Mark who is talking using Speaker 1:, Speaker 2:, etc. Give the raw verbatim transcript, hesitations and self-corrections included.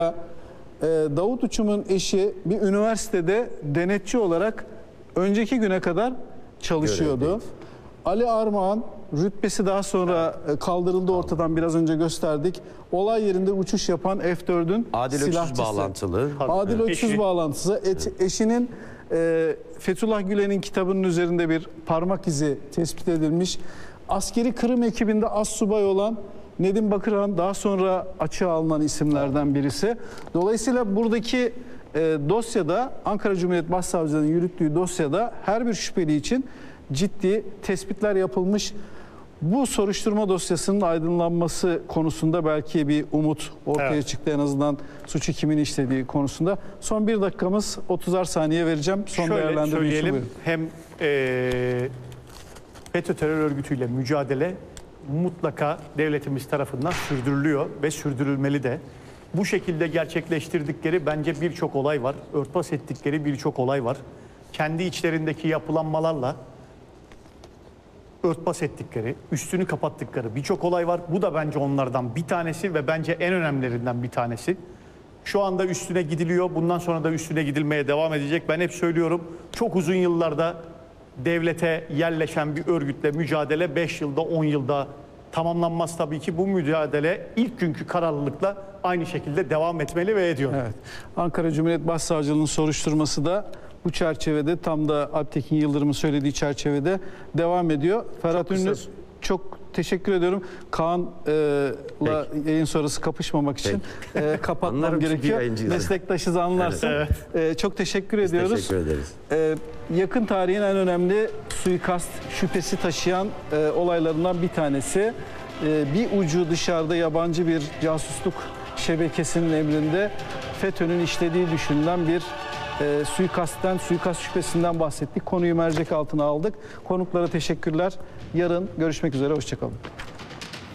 Speaker 1: Davut Uçum'un eşi bir üniversitede denetçi olarak önceki güne kadar çalışıyordu.
Speaker 2: Görevdeydi.
Speaker 1: Ali Armağan rütbesi daha sonra kaldırıldı ortadan, biraz önce gösterdik. Olay yerinde uçuş yapan F dördün
Speaker 2: Adil Öksüz
Speaker 1: silahçısı.
Speaker 2: bağlantılı.
Speaker 1: Adil
Speaker 2: Evet.
Speaker 1: Öksüz
Speaker 3: Eşi.
Speaker 1: bağlantısı. Et, eşinin e, Fethullah Gülen'in kitabının üzerinde bir parmak izi tespit edilmiş. Askeri Kırım ekibinde astsubay olan Nedim Bakırhan daha sonra açığa alınan isimlerden birisi. Dolayısıyla buradaki e, dosyada, Ankara Cumhuriyet Başsavcılığı'nın yürüttüğü dosyada her bir şüpheli için ciddi tespitler yapılmış. Bu soruşturma dosyasının aydınlanması konusunda belki bir umut ortaya
Speaker 3: Evet.
Speaker 1: çıktı, en azından suçu kimin işlediği konusunda. Son bir dakikamız, otuzar saniye vereceğim. Son
Speaker 3: Şöyle
Speaker 1: değerlendirme için
Speaker 3: söyleyelim,
Speaker 1: buyurun.
Speaker 3: hem e, FETÖ terör örgütüyle mücadele mutlaka devletimiz tarafından sürdürülüyor ve sürdürülmeli de. Bu şekilde gerçekleştirdikleri bence birçok olay var. Örtbas ettikleri birçok olay var. Kendi içlerindeki yapılanmalarla örtbas ettikleri, üstünü kapattıkları birçok olay var. Bu da bence onlardan bir tanesi ve bence en önemlilerinden bir tanesi. Şu anda üstüne gidiliyor. Bundan sonra da üstüne gidilmeye devam edecek. Ben hep söylüyorum, çok uzun yıllarda devlete yerleşen bir örgütle mücadele beş yılda, on yılda tamamlanmaz tabii ki. Bu mücadele ilk günkü kararlılıkla aynı şekilde devam etmeli ve ediyor.
Speaker 1: Evet. Ankara Cumhuriyet Başsavcılığı'nın soruşturması da bu çerçevede, tam da Alptekin Yıldırım'ın söylediği çerçevede devam ediyor. Ferhat
Speaker 2: Çok
Speaker 1: Ünlü,
Speaker 2: kısa.
Speaker 1: çok teşekkür ediyorum. Kaan'la yayın sonrası kapışmamak için e, kapatmam
Speaker 2: Anlarım çünkü
Speaker 1: gerekiyor.
Speaker 2: yayıncıyız.
Speaker 1: Meslektaşız, anlarsın.
Speaker 3: Evet.
Speaker 1: E, çok teşekkür
Speaker 2: Biz
Speaker 1: ediyoruz.
Speaker 2: teşekkür ederiz.
Speaker 1: E, yakın tarihin en önemli suikast şüphesi taşıyan e, olaylarından bir tanesi. E, bir ucu dışarıda yabancı bir casusluk şebekesinin emrinde FETÖ'nün işlediği düşünülen bir e, suikastten, suikast şüphesinden bahsettik. Konuyu mercek altına aldık. Konuklara teşekkürler. Yarın görüşmek üzere, hoşça kalın.